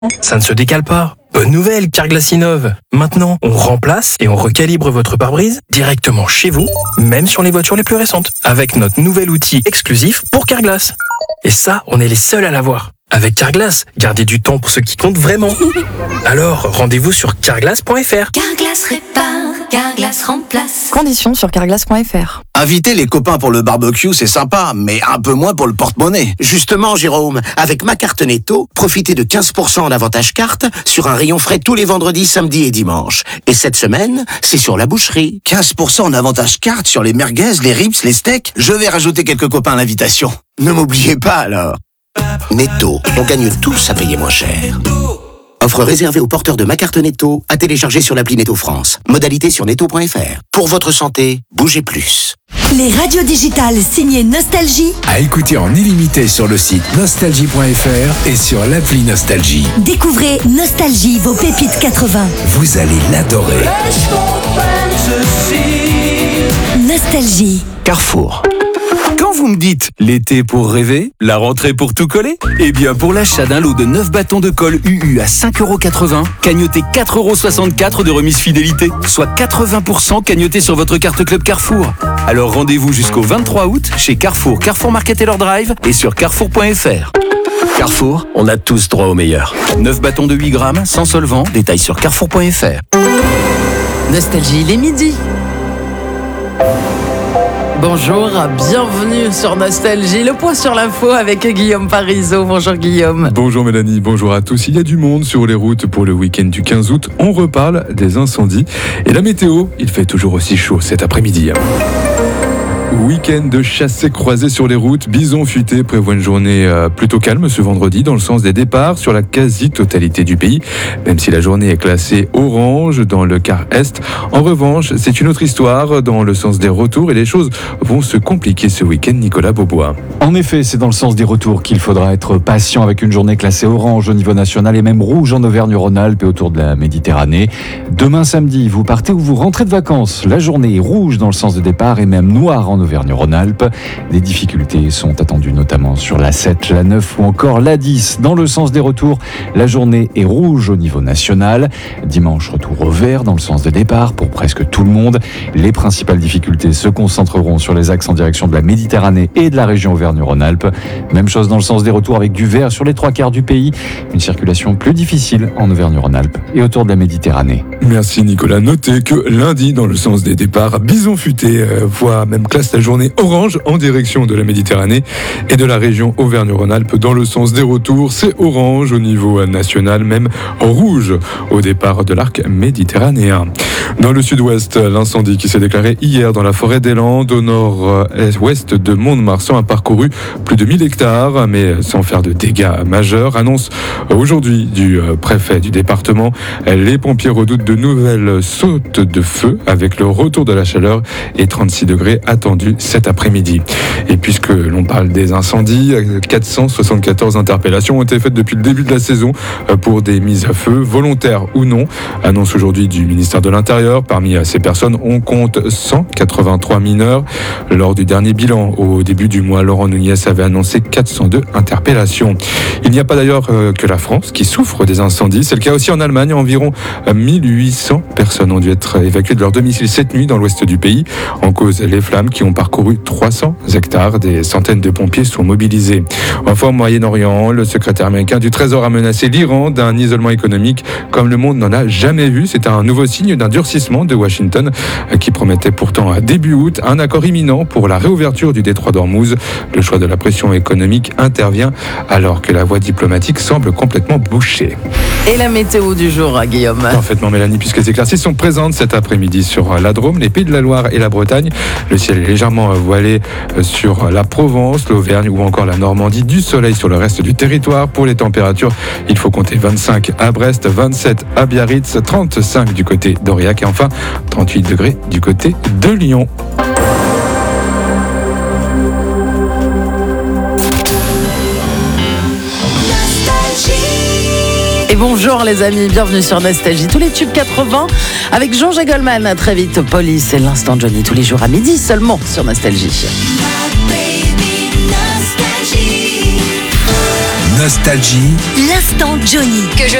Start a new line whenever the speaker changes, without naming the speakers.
Ça ne se décale pas. Bonne nouvelle, Carglass innove. Maintenant, on remplace et on recalibre votre pare-brise directement chez vous, même sur les voitures les plus récentes, avec notre nouvel outil exclusif pour Carglass. Et ça, on est les seuls à l'avoir. Avec Carglass, gardez du temps pour ce qui compte vraiment. Alors, rendez-vous sur carglass.fr.
Carglass répare, Carglass remplace.
Conditions sur carglass.fr.
Inviter les copains pour le barbecue, c'est sympa, mais un peu moins pour le porte-monnaie. Justement, Jérôme, avec ma carte Netto, profitez de 15% en avantage carte sur un rayon frais tous les vendredis, samedis et dimanches. Et cette semaine, c'est sur la boucherie. 15% en avantage carte sur les merguez, les ribs, les steaks. Je vais rajouter quelques copains à l'invitation. Ne m'oubliez pas alors. Netto, on gagne tous à payer moins cher. Offre réservée aux porteurs de ma carte Netto, à télécharger sur l'appli Netto France. Modalité sur netto.fr. Pour votre santé, bougez plus.
Les radios digitales signées Nostalgie.
À écouter en illimité sur le site nostalgie.fr et sur l'appli Nostalgie.
Découvrez Nostalgie, vos pépites 80.
Vous allez l'adorer.
Nostalgie.
Carrefour. Quand vous me dites l'été pour rêver, la rentrée pour tout coller, eh bien pour l'achat d'un lot de 9 bâtons de colle UU à 5,80€, cagnotez 4,64€ de remise fidélité, soit 80% cagnoté sur votre carte Club Carrefour. Alors rendez-vous jusqu'au 23 août chez Carrefour, Carrefour Market et leur drive et sur carrefour.fr. Carrefour, on a tous droit au meilleur. 9 bâtons de 8 grammes, sans solvant, détail sur carrefour.fr.
Nostalgie, il est midi. Bonjour, bienvenue sur Nostalgie, le point sur l'info avec Guillaume Parisot. Bonjour Guillaume.
Bonjour Mélanie, bonjour à tous. Il y a du monde sur les routes pour le week-end du 15 août. On reparle des incendies. Et la météo, il fait toujours aussi chaud cet après-midi. Week-end de chassés croisés sur les routes. Bison Futé prévoit une journée plutôt calme ce vendredi dans le sens des départs sur la quasi-totalité du pays, même si la journée est classée orange dans le quart est. En revanche, c'est une autre histoire dans le sens des retours et les choses vont se compliquer ce week-end, Nicolas Beaubois.
En effet, c'est dans le sens des retours qu'il faudra être patient avec une journée classée orange au niveau national et même rouge en Auvergne-Rhône-Alpes et autour de la Méditerranée. Demain samedi, vous partez ou vous rentrez de vacances. La journée est rouge dans le sens de départ et même noire en Auvergne-Rhône-Alpes. Des difficultés sont attendues notamment sur la 7, la 9 ou encore la 10. Dans le sens des retours, la journée est rouge au niveau national. Dimanche, retour au vert dans le sens de départ pour presque tout le monde. Les principales difficultés se concentreront sur les axes en direction de la Méditerranée et de la région Auvergne-Rhône-Alpes. Même chose dans le sens des retours avec du vert sur les 3/4 du pays. Une circulation plus difficile en Auvergne-Rhône-Alpes et autour de la Méditerranée.
Merci Nicolas. Notez que lundi, dans le sens des départs, Bison Futé voit même classe la journée orange en direction de la Méditerranée et de la région Auvergne-Rhône-Alpes. Dans le sens des retours, c'est orange au niveau national, même rouge au départ de l'arc méditerranéen. Dans le sud-ouest, l'incendie qui s'est déclaré hier dans la forêt des Landes, au nord-ouest de Mont-de-Marsan, a parcouru plus de 1000 hectares, mais sans faire de dégâts majeurs, annonce aujourd'hui du préfet du département. Les pompiers redoutent de nouvelles sautes de feu avec le retour de la chaleur et 36 degrés attendus cet après-midi. Et puisque l'on parle des incendies, 474 interpellations ont été faites depuis le début de la saison pour des mises à feu, volontaires ou non. Annonce aujourd'hui du ministère de l'Intérieur. Parmi ces personnes, on compte 183 mineurs. Lors du dernier bilan, au début du mois, Laurent Nunez avait annoncé 402 interpellations. Il n'y a pas d'ailleurs que la France qui souffre des incendies. C'est le cas aussi en Allemagne. Environ 1800 personnes ont dû être évacuées de leur domicile cette nuit dans l'ouest du pays. En cause, les flammes qui ont parcouru 300 hectares. Des centaines de pompiers sont mobilisés. Enfin, au Moyen-Orient, le secrétaire américain du Trésor a menacé l'Iran d'un isolement économique comme le monde n'en a jamais vu. C'est un nouveau signe d'un durcissement de Washington qui promettait pourtant à début août un accord imminent pour la réouverture du détroit d'Ormuz. Le choix de la pression économique intervient alors que la voie diplomatique semble complètement bouchée.
Et la météo du jour, Guillaume?
Parfaitement Mélanie, puisque les éclaircies sont présentes cet après-midi sur la Drôme, les Pays de la Loire et la Bretagne. Le ciel est légèrement voilé sur la Provence, l'Auvergne ou encore la Normandie. Du soleil sur le reste du territoire. Pour les températures, il faut compter 25 à Brest, 27 à Biarritz, 35 du côté d'Aurillac et enfin 38 degrés du côté de Lyon.
Et bonjour les amis, bienvenue sur Nostalgie. Tous les tubes 80 avec Jean-Jacques Goldman. À très vite, Police et l'Instant Johnny tous les jours à midi seulement sur Nostalgie.
Nostalgie.
L'instant Johnny.
Que je